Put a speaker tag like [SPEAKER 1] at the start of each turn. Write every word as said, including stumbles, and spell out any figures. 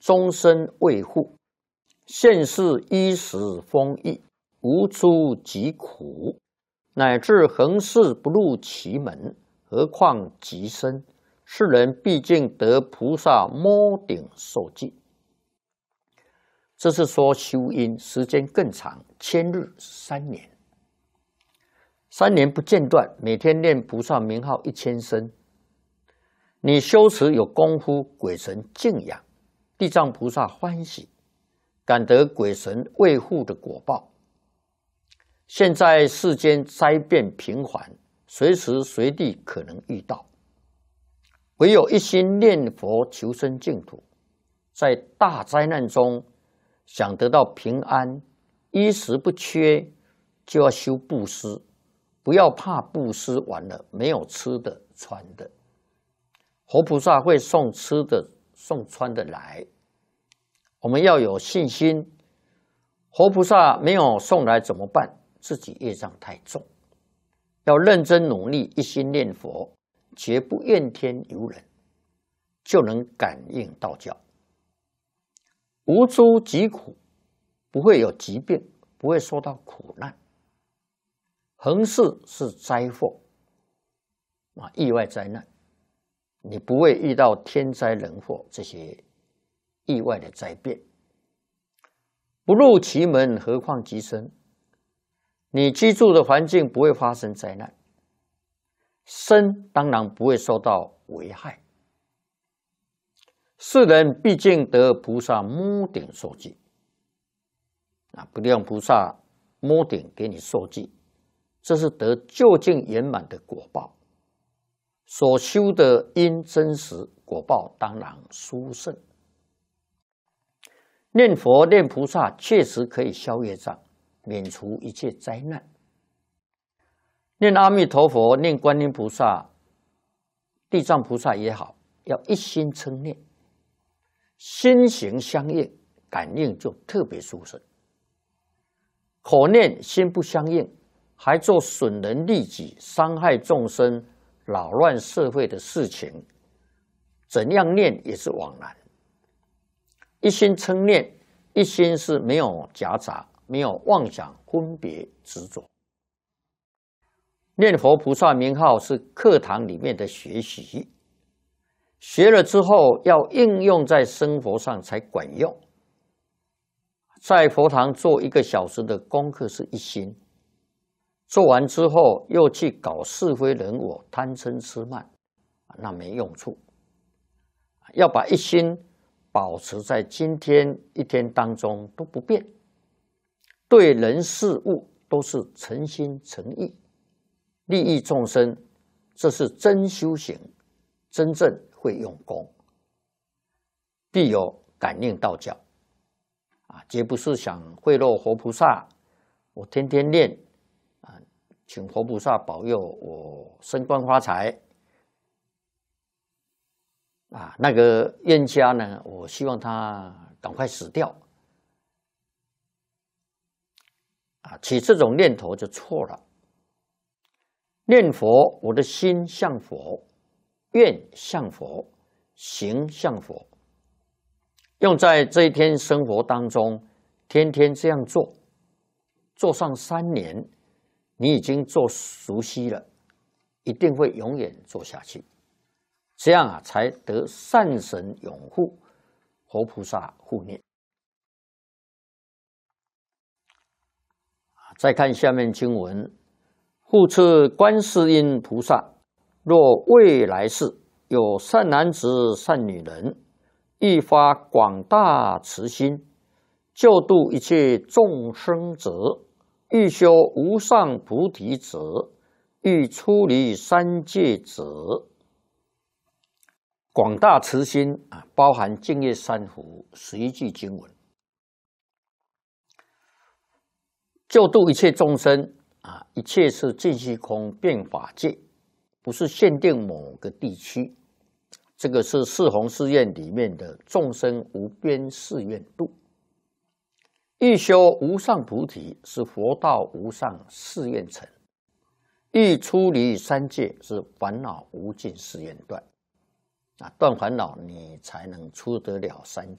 [SPEAKER 1] 终身卫护，现世衣食丰溢，无出疾苦，乃至横事不入其门，何况极深？世人毕竟得菩萨摸顶受记。这是说修因时间更长，千日三年，三年不间断，每天念菩萨名号一千声。你修持有功夫，鬼神敬仰，地藏菩萨欢喜，感得鬼神卫护的果报。现在世间灾变频繁，随时随地可能遇到，唯有一心念佛求生净土，在大灾难中想得到平安，衣食不缺，就要修布施，不要怕布施完了没有吃的穿的。活菩萨会送吃的送穿的来，我们要有信心。活菩萨没有送来怎么办？自己业障太重，要认真努力，一心念佛，绝不怨天尤人，就能感应道教。无诸疾苦，不会有疾病，不会受到苦难。横事是灾祸啊，意外灾难，你不会遇到天灾人祸这些意外的灾变。不入其门，何况极深？你居住的环境不会发生灾难，身当然不会受到危害。世人毕竟得菩萨摸顶受记啊，不让菩萨摸顶给你受记，这是得究竟圆满的果报。所修的因真实，果报当然殊胜。念佛念菩萨确实可以消业障，免除一切灾难。念阿弥陀佛，念观音菩萨、地藏菩萨也好，要一心称念，心行相应，感应就特别殊胜。口念心不相应，还做损人利己、伤害众生、扰乱社会的事情，怎样念也是枉然。一心称念，一心是没有夹杂，没有妄想、分别、执着。念佛菩萨名号是课堂里面的学习，学了之后要应用在生活上才管用。在佛堂做一个小时的功课是一心，做完之后又去搞是非人我、贪嗔痴慢，那没用处。要把一心保持在今天一天当中都不变，对人事物都是诚心诚意，利益众生，这是真修行，真正会用功，必有感应道教啊！绝不是想贿赂活菩萨，我天天念啊，请活菩萨保佑我升官发财。啊，那个冤家呢，我希望他赶快死掉。啊，起这种念头就错了。念佛，我的心向佛，愿向佛，行向佛。用在这一天生活当中，天天这样做，做上三年，你已经做熟悉了，一定会永远做下去。这样啊，才得善神拥护，活菩萨护念。再看下面经文：复次观世音菩萨，若未来世有善男子、善女人，欲发广大慈心，救度一切众生者，欲修无上菩提者，欲出离三界者。广大慈心啊，包含净业三福十一句经文，救度一切众生啊，一切是尽虚空遍法界，不是限定某个地区。这个是四弘誓愿里面的众生无边誓愿度。欲修无上菩提是佛道无上誓愿成，欲出离三界是烦恼无尽誓愿断。啊，断烦恼，你才能出得了三